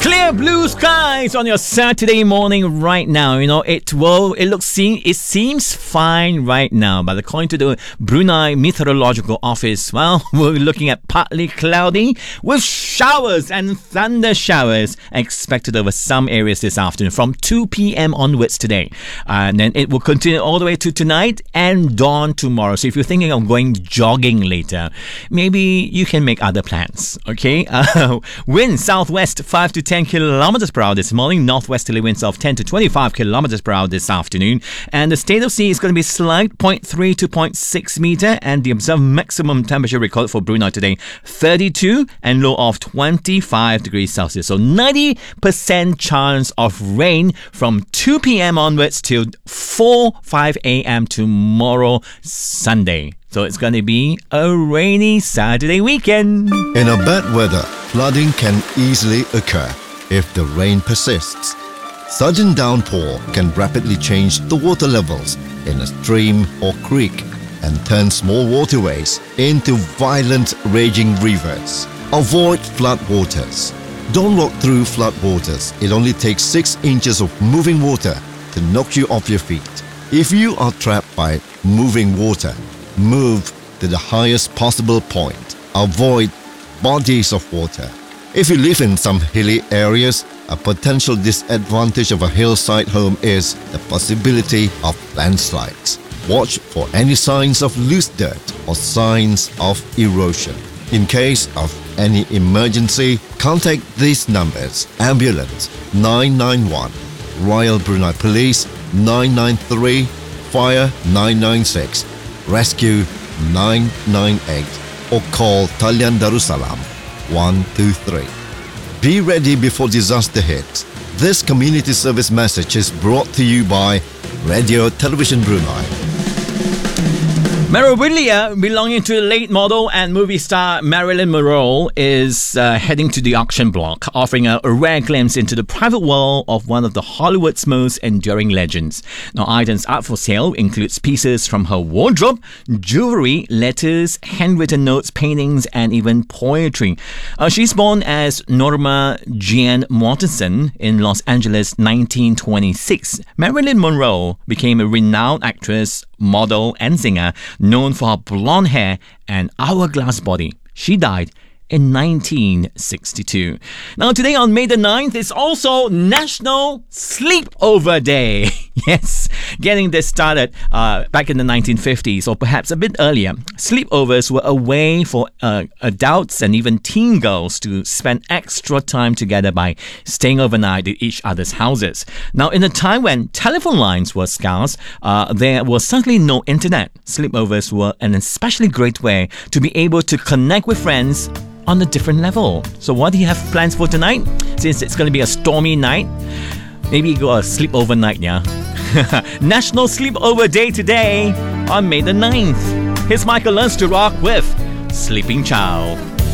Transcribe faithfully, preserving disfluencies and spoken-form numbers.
Clear blue skies on your Saturday morning right now. You know, it will, it looks, seem, it seems fine right now. But according to the Brunei Meteorological Office, well, we're looking at partly cloudy with showers and thunder showers expected over some areas this afternoon from two p.m. onwards today. Uh, and then it will continue all the way to tonight and dawn tomorrow. So if you're thinking of going jogging later, maybe you can make other plans, okay? Uh, wind southwest five to ten kilometers per hour this morning, northwesterly winds of ten to twenty-five kilometers per hour this afternoon, and the state of sea is going to be slight zero point three to zero point six meter, and the observed maximum temperature recorded for Brunei today thirty-two and low of twenty-five degrees Celsius. So ninety percent chance of rain from two p.m. onwards till four five a.m. tomorrow Sunday. So it's going to be a rainy Saturday weekend. In a bad weather, flooding can easily occur if the rain persists. Sudden downpour can rapidly change the water levels in a stream or creek and turn small waterways into violent raging rivers. Avoid floodwaters. Don't walk through floodwaters. It only takes six inches of moving water to knock you off your feet. If you are trapped by moving water, move to the highest possible point. Avoid bodies of water. If you live in some hilly areas, a potential disadvantage of a hillside home is the possibility of landslides. Watch for any signs of loose dirt or signs of erosion. In case of any emergency, contact these numbers: Ambulance nine nine one, Royal Brunei Police nine nine three, Fire nine nine six, Rescue nine nine eight, or call Talian Darussalam one two three. Be ready before disaster hits. This community service message is brought to you by Radio Television Brunei. Memorabilia belonging to late model and movie star Marilyn Monroe is uh, heading to the auction block, offering a, a rare glimpse into the private world of one of the Hollywood's most enduring legends. Now, items up for sale includes pieces from her wardrobe, jewelry, letters, handwritten notes, paintings, and even poetry. Uh, she's born as Norma Jean Mortensen in Los Angeles, nineteen twenty-six. Marilyn Monroe became a renowned actress, model, and singer, known for her blonde hair and hourglass body. She died in nineteen sixty-two. Now, today on May the ninth is also National Sleepover Day. Yes, getting this started uh, back in the nineteen fifties, or perhaps a bit earlier. Sleepovers were a way for uh, adults and even teen girls to spend extra time together by staying overnight at each other's houses. Now, in a time when telephone lines were scarce, uh, there was certainly no internet. Sleepovers were an especially great way to be able to connect with friends on a different level. So what do you have plans for tonight? Since it's going to be a stormy night, maybe go a sleepover night, yeah? National Sleepover Day today on May the ninth. Here's Michael Learns to Rock with Sleeping Child.